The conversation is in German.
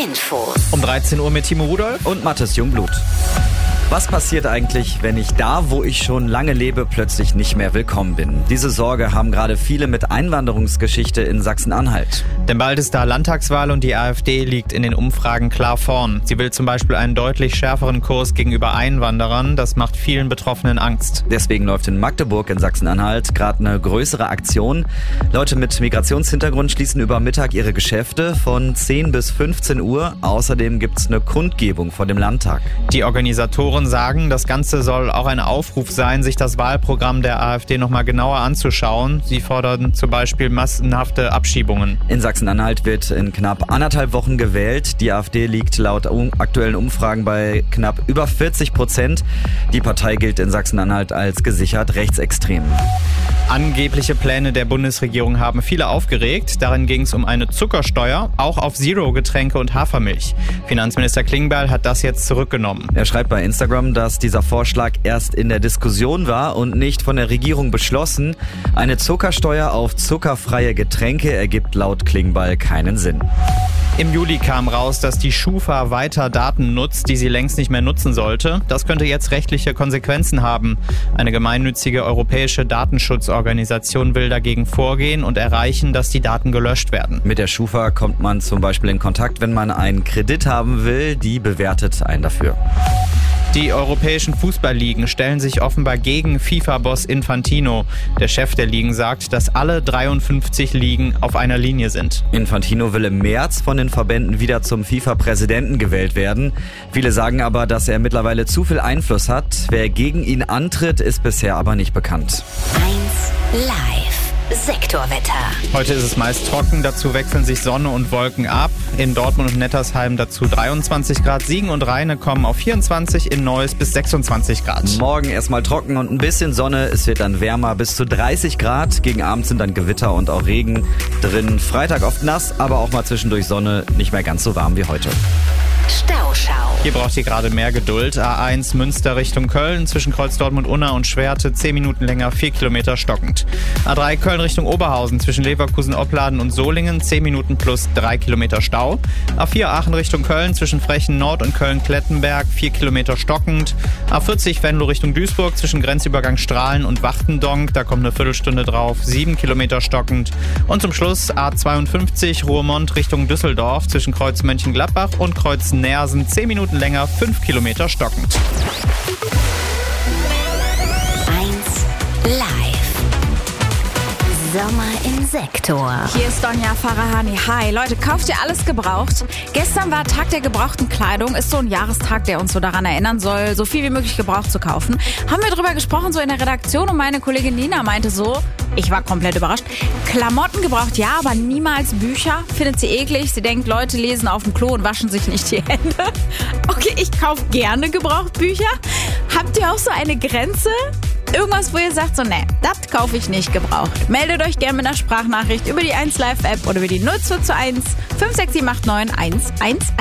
Infos. Um 13 Uhr mit Timo Rudolph und Mathis Jungblut. Was passiert eigentlich, wenn ich da, wo ich schon lange lebe, plötzlich nicht mehr willkommen bin? Diese Sorge haben gerade viele mit Einwanderungsgeschichte in Sachsen-Anhalt. Denn bald ist da Landtagswahl und die AfD liegt in den Umfragen klar vorn. Sie will zum Beispiel einen deutlich schärferen Kurs gegenüber Einwanderern. Das macht vielen Betroffenen Angst. Deswegen läuft in Magdeburg in Sachsen-Anhalt gerade eine größere Aktion. Leute mit Migrationshintergrund schließen über Mittag ihre Geschäfte von 10 bis 15 Uhr. Außerdem gibt's eine Kundgebung vor dem Landtag. Die Organisatoren sagen, das Ganze soll auch ein Aufruf sein, sich das Wahlprogramm der AfD nochmal genauer anzuschauen. Sie fordern zum Beispiel massenhafte Abschiebungen. In Sachsen-Anhalt wird in knapp 1,5 Wochen gewählt. Die AfD liegt laut aktuellen Umfragen bei knapp über 40%. Die Partei gilt in Sachsen-Anhalt als gesichert rechtsextrem. Angebliche Pläne der Bundesregierung haben viele aufgeregt. Darin ging es um eine Zuckersteuer, auch auf Zero-Getränke und Hafermilch. Finanzminister Klingbeil hat das jetzt zurückgenommen. Er schreibt bei Instagram, dass dieser Vorschlag erst in der Diskussion war und nicht von der Regierung beschlossen. Eine Zuckersteuer auf zuckerfreie Getränke ergibt laut Klingbeil keinen Sinn. Im Juli kam raus, dass die Schufa weiter Daten nutzt, die sie längst nicht mehr nutzen sollte. Das könnte jetzt rechtliche Konsequenzen haben. Eine gemeinnützige europäische Datenschutzorganisation will dagegen vorgehen und erreichen, dass die Daten gelöscht werden. Mit der Schufa kommt man zum Beispiel in Kontakt, wenn man einen Kredit haben will. Die bewertet einen dafür. Die europäischen Fußballligen stellen sich offenbar gegen FIFA-Boss Infantino. Der Chef der Ligen sagt, dass alle 53 Ligen auf einer Linie sind. Infantino will im März von den Verbänden wieder zum FIFA-Präsidenten gewählt werden. Viele sagen aber, dass er mittlerweile zu viel Einfluss hat. Wer gegen ihn antritt, ist bisher aber nicht bekannt. 1 Live. Sektorwetter. Heute ist es meist trocken, dazu wechseln sich Sonne und Wolken ab. In Dortmund und Nettersheim dazu 23 Grad, Siegen und Rheine kommen auf 24, in Neuss bis 26 Grad. Morgen erstmal trocken und ein bisschen Sonne, es wird dann wärmer bis zu 30 Grad. Gegen Abend sind dann Gewitter und auch Regen drin. Freitag oft nass, aber auch mal zwischendurch Sonne, nicht mehr ganz so warm wie heute. Stauschau. Hier braucht ihr gerade mehr Geduld. A1 Münster Richtung Köln, zwischen Kreuz Dortmund-Unna und Schwerte 10 Minuten länger, 4 Kilometer stockend. A3 Köln Richtung Oberhausen, zwischen Leverkusen, Opladen und Solingen 10 Minuten plus 3 Kilometer Stau. A4 Aachen Richtung Köln, zwischen Frechen Nord und Köln-Klettenberg 4 Kilometer stockend. A40 Venlo Richtung Duisburg, zwischen Grenzübergang Strahlen und Wachtendonk, da kommt eine Viertelstunde drauf, 7 Kilometer stockend. Und zum Schluss A52 Ruhrmond Richtung Düsseldorf, zwischen Kreuz Mönchengladbach und Kreuz Nersen 10 Minuten länger, 5 Kilometer stockend. 1 Live. Sommer im Sektor. Hier ist Donja Farahani. Hi, Leute, kauft ihr alles gebraucht? Gestern war Tag der gebrauchten Kleidung. Ist so ein Jahrestag, der uns so daran erinnern soll, so viel wie möglich gebraucht zu kaufen. Haben wir drüber gesprochen, so in der Redaktion, und meine Kollegin Nina meinte so, ich war komplett überrascht, Klamotten gebraucht, ja, aber niemals Bücher. Findet sie eklig. Sie denkt, Leute lesen auf dem Klo und waschen sich nicht die Hände. Okay, ich kaufe gerne gebraucht Bücher. Habt ihr auch so eine Grenze? Irgendwas, wo ihr sagt, so, ne, das kaufe ich nicht gebraucht. Meldet euch gerne mit einer Sprachnachricht über die 1Live-App oder über die 0221 56789 111.